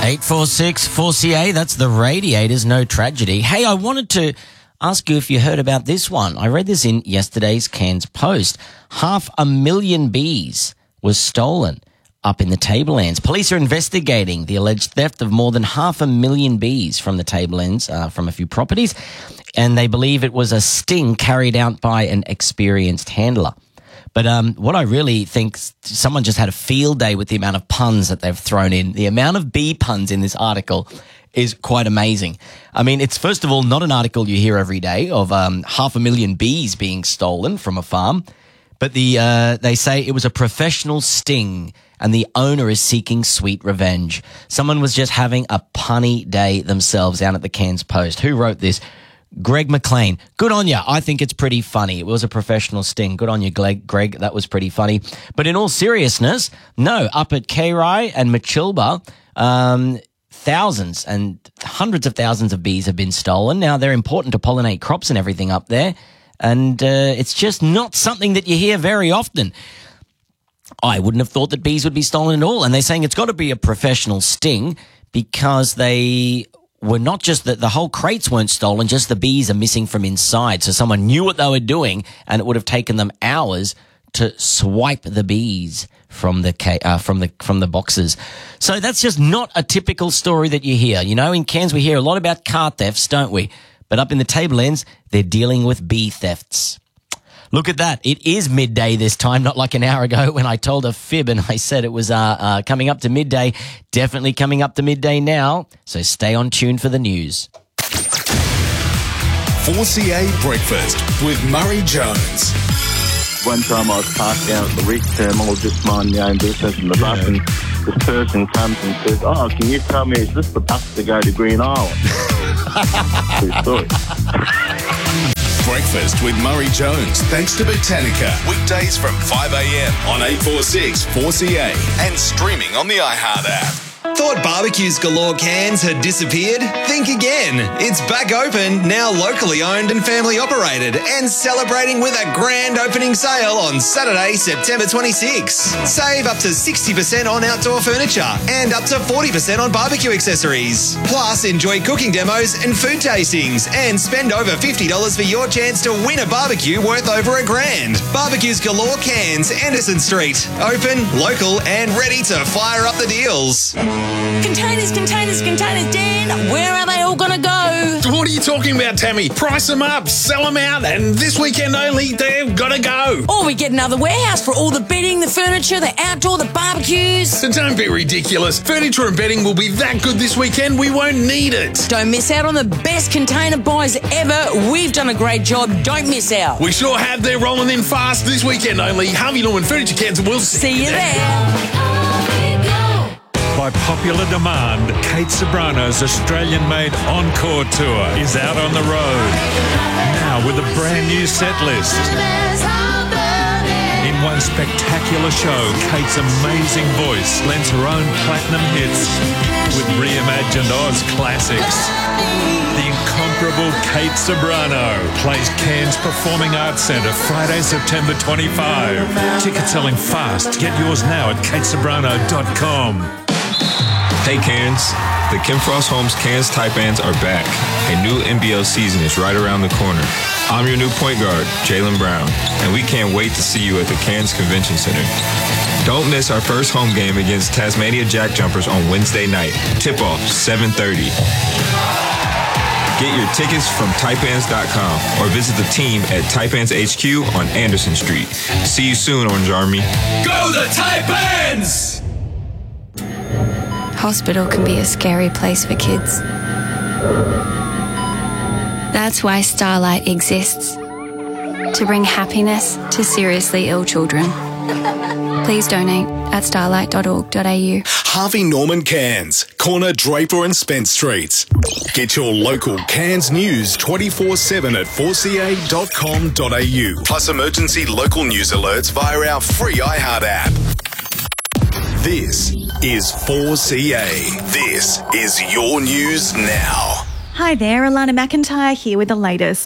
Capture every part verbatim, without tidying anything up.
eight four six four C A, that's the Radiators, no tragedy. Hey, I wanted to ask you if you heard about this one. I read this in yesterday's Cairns Post. Half a million bees was stolen up in the Tablelands. Police are investigating the alleged theft of more than half a million bees from the Tablelands, uh, from a few properties, and they believe it was a sting carried out by an experienced handler. But um, what I really think, someone just had a field day with the amount of puns that they've thrown in. The amount of bee puns in this article is quite amazing. I mean, it's first of all not an article you hear every day of um, half a million bees being stolen from a farm, but the uh, they say it was a professional sting and the owner is seeking sweet revenge. Someone was just having a punny day themselves down at the Cairns Post. Who wrote this? Greg McLean. Good on you. I think it's pretty funny. It was a professional sting. Good on you, Greg. That was pretty funny. But in all seriousness, no, up at Kairai and Machilba, um, thousands and hundreds of thousands of bees have been stolen. Now, they're important to pollinate crops and everything up there, and uh, it's just not something that you hear very often. I wouldn't have thought that bees would be stolen at all, and they're saying it's got to be a professional sting because they were not just that the whole crates weren't stolen, just the bees are missing from inside. So someone knew what they were doing, and it would have taken them hours to swipe the bees from the uh, from the from the boxes. So that's just not a typical story that you hear. You know, in Cairns we hear a lot about car thefts, don't we? But up in the Tablelands, they're dealing with bee thefts. Look at that. It is midday this time, not like an hour ago when I told a fib and I said it was uh, uh, coming up to midday. Definitely coming up to midday now, so stay on tune for the news. four C A Breakfast with Murray Jones. One time I was parked down at the Reef Terminal just minding my own business in the bus, and this person comes and says, "Oh, can you tell me, is this the bus to go to Green Island?" True story. Breakfast with Murray Jones, thanks to Botanica. Weekdays from five a m on eight four six four C A and streaming on the iHeart app. Thought Barbecues Galore Cairns had disappeared? Think again. It's back open, now locally owned and family operated, and celebrating with a grand opening sale on Saturday, September twenty-sixth. Save up to sixty percent on outdoor furniture and up to forty percent on barbecue accessories. Plus, enjoy cooking demos and food tastings, and spend over fifty dollars for your chance to win a barbecue worth over a grand. Barbecues Galore Cairns, Anderson Street. Open, local, and ready to fire up the deals. Containers, containers, containers, Dan, where are they all going to go? What are you talking about, Tammy? Price them up, sell them out, and this weekend only, they've got to go. Or we get another warehouse for all the bedding, the furniture, the outdoor, the barbecues. So don't be ridiculous. Furniture and bedding will be that good this weekend, we won't need it. Don't miss out on the best container buys ever. We've done a great job. Don't miss out. We sure have. They're rolling in fast this weekend only. Harvey Norman Furniture Cairns, we'll see, see you there. there. By popular demand, Kate Ceberano's Australian-made Encore Tour is out on the road. Now with a brand new set list. In one spectacular show, Kate's amazing voice lends her own platinum hits with reimagined Oz classics. The incomparable Kate Ceberano plays Cairns Performing Arts Centre Friday, September twenty-fifth. Tickets selling fast. Get yours now at kate ceberano dot com. Hey Cairns, the Kim Frost Homes Cairns Taipans are back. A new N B L season is right around the corner. I'm your new point guard, Jaylen Brown, and we can't wait to see you at the Cairns Convention Center. Don't miss our first home game against Tasmania Jack Jumpers on Wednesday night. Tip-off, seven thirty. Get your tickets from taipans dot com or visit the team at Taipans H Q on Anderson Street. See you soon, Orange Army. Go the Taipans! Hospital can be a scary place for kids. That's why Starlight exists, to bring happiness to seriously ill children. Please donate at starlight dot org dot a u. Harvey Norman Cairns, corner Draper and Spence Streets. Get your local Cairns news twenty-four seven at four c a dot com dot a u. Plus emergency local news alerts via our free iHeart app. This is four C A. This is your news now. Hi there, Alana McIntyre here with the latest.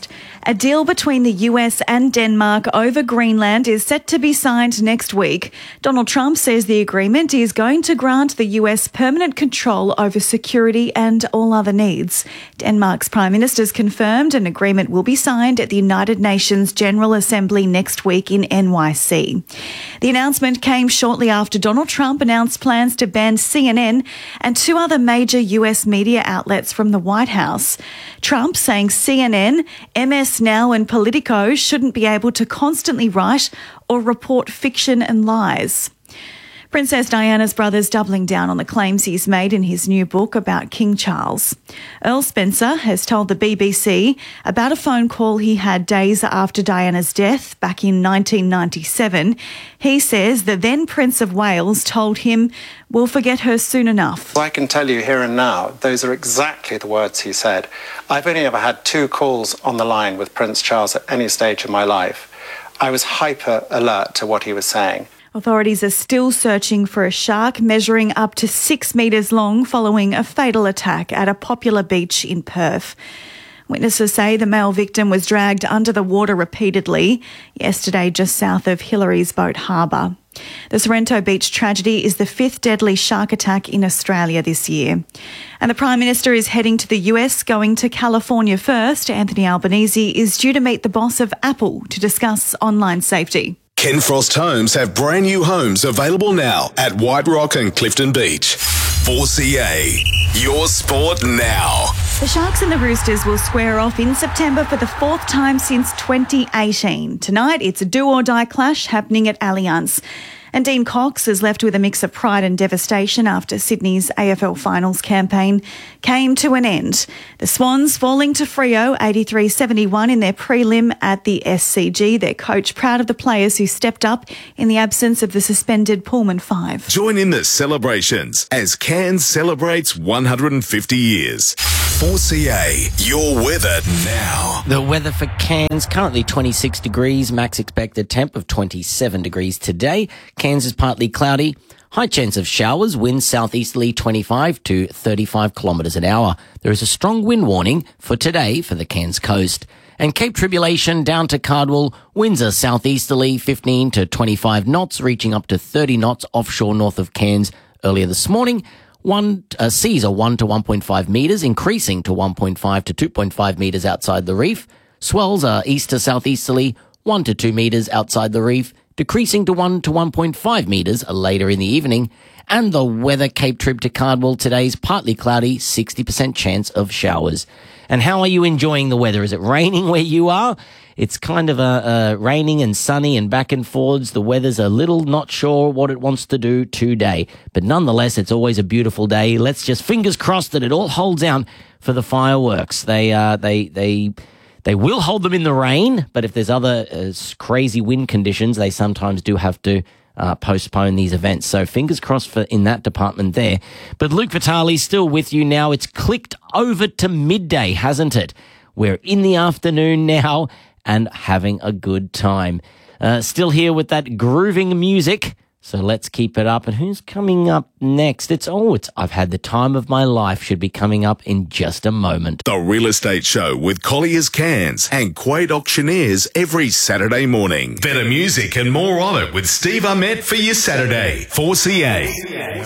A deal between the U S and Denmark over Greenland is set to be signed next week. Donald Trump says the agreement is going to grant the U S permanent control over security and all other needs. Denmark's Prime Minister's confirmed an agreement will be signed at the United Nations General Assembly next week in N Y C. The announcement came shortly after Donald Trump announced plans to ban C N N and two other major U S media outlets from the White House. Trump saying C N N, M S Now and Politico shouldn't be able to constantly write or report fiction and lies. Princess Diana's brother's doubling down on the claims he's made in his new book about King Charles. Earl Spencer has told the B B C about a phone call he had days after Diana's death back in nineteen ninety-seven. He says the then Prince of Wales told him, "We'll forget her soon enough." I can tell you here and now, those are exactly the words he said. I've only ever had two calls on the line with Prince Charles at any stage of my life. I was hyper alert to what he was saying. Authorities are still searching for a shark measuring up to six metres long following a fatal attack at a popular beach in Perth. Witnesses say the male victim was dragged under the water repeatedly yesterday just south of Hillary's Boat Harbour. The Sorrento Beach tragedy is the fifth deadly shark attack in Australia this year. And the Prime Minister is heading to the U S, going to California first. Anthony Albanese is due to meet the boss of Apple to discuss online safety. Ken Frost Homes have brand new homes available now at White Rock and Clifton Beach. four C A, your sport now. The Sharks and the Roosters will square off in September for the fourth time since twenty eighteen. Tonight, it's a do-or-die clash happening at Allianz. And Dean Cox is left with a mix of pride and devastation after Sydney's A F L Finals campaign came to an end. The Swans falling to Freo eighty-three seventy-one in their prelim at the S C G. Their coach proud of the players who stepped up in the absence of the suspended Pullman Five. Join in the celebrations as Cairns celebrates one hundred fifty years. four C A, your weather now. The weather for Cairns, currently twenty-six degrees, max expected temp of twenty-seven degrees today. Cairns is partly cloudy, high chance of showers, winds southeasterly twenty-five to thirty-five kilometres an hour. There is a strong wind warning for today for the Cairns coast. And Cape Tribulation down to Cardwell, winds are southeasterly fifteen to twenty-five knots, reaching up to thirty knots offshore north of Cairns earlier this morning. One uh, seas are one to one point five metres, increasing to one point five to two point five metres outside the reef. Swells are east to southeasterly one to two metres outside the reef, decreasing to one to one point five metres later in the evening. And the weather, Cape Trib to Cardwell, today's partly cloudy, sixty percent chance of showers. And how are you enjoying the weather? Is it raining where you are? It's kind of a, a raining and sunny and back and forwards. The weather's a little not sure what it wants to do today. But nonetheless, it's always a beautiful day. Let's just fingers crossed that it all holds out for the fireworks. They, uh, they, they... They will hold them in the rain, but if there's other uh, crazy wind conditions, they sometimes do have to uh, postpone these events. So fingers crossed for in that department there. But Luke Vitale's still with you now. It's clicked over to midday, hasn't it? We're in the afternoon now and having a good time. Uh, still here with that grooving music. So let's keep it up. And who's coming up next? It's, oh, it's I've Had the Time of My Life should be coming up in just a moment. The Real Estate Show with Collier's Cairns and Quade Auctioneers every Saturday morning. Better music and more of it with Steve Armett for your Saturday. four C A.